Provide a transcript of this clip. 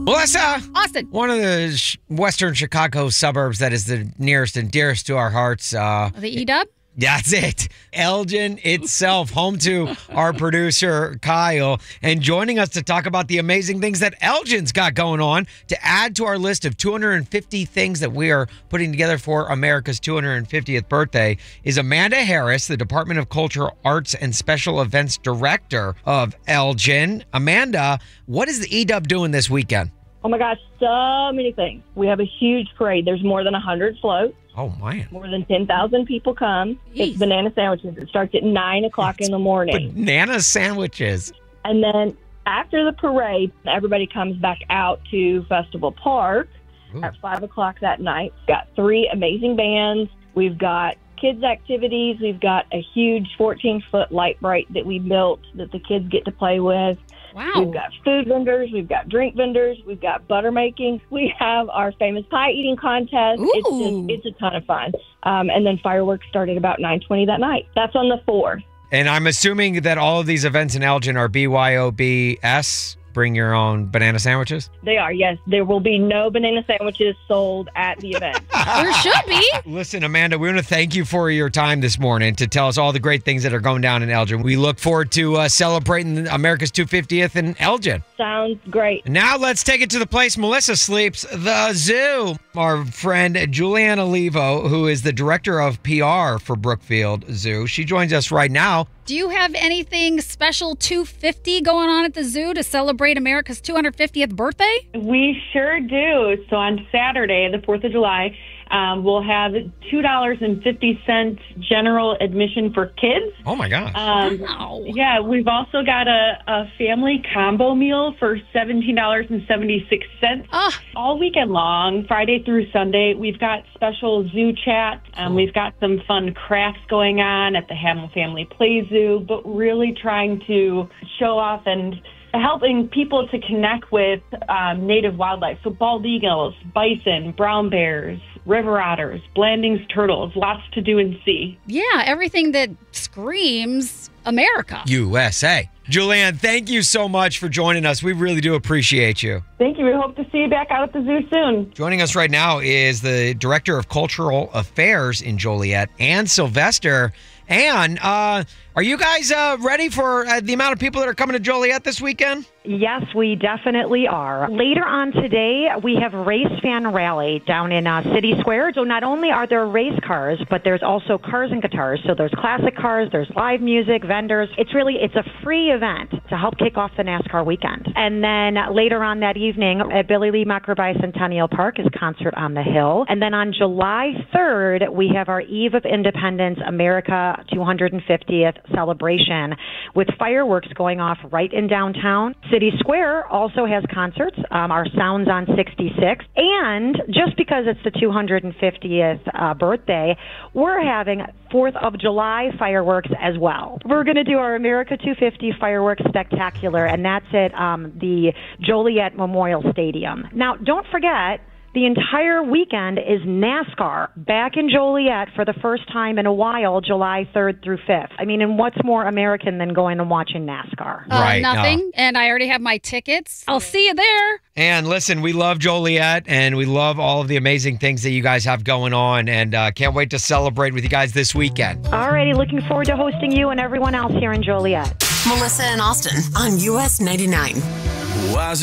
Melissa! Austin. One of the western Chicago suburbs that is the nearest and dearest to our hearts. The E-Dub? That's it. Elgin itself, home to our producer, Kyle, and joining us to talk about the amazing things that Elgin's got going on to add to our list of 250 things that we are putting together for America's 250th birthday is Amanda Harris, the Department of Culture, Arts, and Special Events Director of Elgin. Amanda, what is the E-Dub doing this weekend? Oh my gosh, so many things. We have a huge parade. There's more than 100 floats. Oh, man. More than 10,000 people come. It's banana sandwiches. It starts at 9 o'clock in the morning. Banana sandwiches. And then after the parade, everybody comes back out to Festival Park at 5 o'clock that night. We've got 3 amazing bands. We've got kids' activities. We've got a huge 14-foot light bright that we built that the kids get to play with. Wow. We've got food vendors. We've got drink vendors. We've got butter making. We have our famous pie eating contest. It's a ton of fun. And then fireworks start at about 9:20 that night. That's on the 4th. And I'm assuming that all of these events in Elgin are BYOBS, bring your own banana sandwiches? They are, yes. There will be no banana sandwiches sold at the event. There should be. Listen, Amanda, we want to thank you for your time this morning to tell us all the great things that are going down in Elgin. We look forward to celebrating America's 250th in Elgin. Sounds great. Now let's take it to the place Melissa sleeps, the zoo. Our friend Juliana Levo, who is the director of PR for Brookfield Zoo, she joins us right now. Do you have anything special 250 going on at the zoo to celebrate America's 250th birthday? We sure do. So on Saturday, the 4th of July, we'll have $2.50 general admission for kids. Oh, my gosh. Wow. Yeah, we've also got a family combo meal for $17.76 all weekend long, Friday through Sunday. We've got special zoo chat. We've got some fun crafts going on at the Hamel Family Play Zoo, but really trying to show off and helping people to connect with native wildlife. So bald eagles, bison, brown bears, river otters, Blanding's turtles, lots to do and see. Yeah, everything that screams America. USA. Julianne, thank you so much for joining us. We really do appreciate you. Thank you. We hope to see you back out at the zoo soon. Joining us right now is the Director of Cultural Affairs in Joliet, Ann Sylvester. Ann, are you guys ready for the amount of people that are coming to Joliet this weekend? Yes, we definitely are. Later on today, we have Race Fan Rally down in City Square. So not only are there race cars, but there's also cars and guitars. So there's classic cars, there's live music, vendors. It's a free event to help kick off the NASCAR weekend. And then later on that evening at Billy Lee Mecker Bicentennial Park is Concert on the Hill. And then on July 3rd, we have our Eve of Independence America 250th celebration with fireworks going off right in downtown. City Square also has concerts. Our Sounds on 66. And just because it's the 250th birthday, we're having 4th of July fireworks as well. We're going to do our America 250 Fireworks Spectacular, and that's at the Joliet Memorial Stadium. Now, don't forget, the entire weekend is NASCAR back in Joliet for the first time in a while, July 3rd through 5th. I mean, and what's more American than going and watching NASCAR? Right. Nothing. No. And I already have my tickets. I'll see you there. And listen, we love Joliet, and we love all of the amazing things that you guys have going on, and can't wait to celebrate with you guys this weekend. Alrighty, looking forward to hosting you and everyone else here in Joliet. Melissa and Austin on US 99.